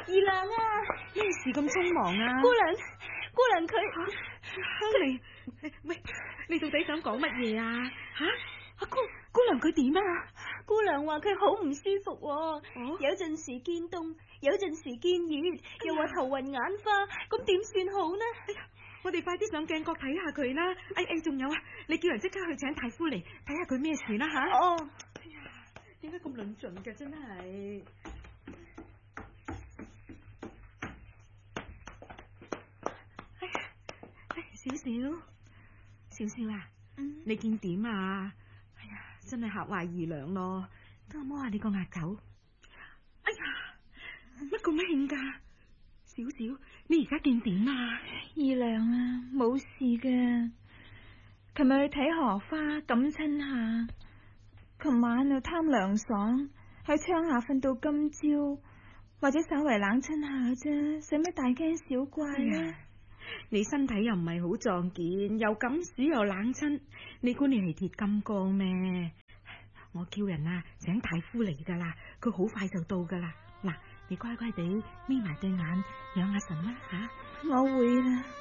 姨娘啊， 咩事咁匆忙啊？ 姑娘佢香妮，喂，你到底想講乜嘢啊？吓，阿姑娘佢點啊？ 姑娘話佢好唔舒服，有陣時見凍，有陣時見熱，又話頭暈眼花，咁點算好呢？ 我哋快啲上鏡閣睇下佢啦！仲有啊，你叫人即刻去請大夫嚟睇下佢咩事啦吓！ 哦， 點解咁論盡嘅真係？少少啊！你見點啊？哎呀，真係嚇壞姨娘咯！等我摸下你個額頭。哎呀，乜咁興噶？少少，你而家見點啊？ 姨娘啊，冇事嘅。琴日去睇荷花，感親下。琴晚又貪涼爽，喺窗下瞓到今朝，或者稍為冷親下啫，使乜大驚小怪呢？ 你身體又唔係好壯健，又感暑又冷親，你估你係鐵金剛咩？我叫人啊，請大夫嚟噶啦，佢好快就到噶啦。嗱，你乖乖地眯埋對眼，養下神啦吓。 我會啦。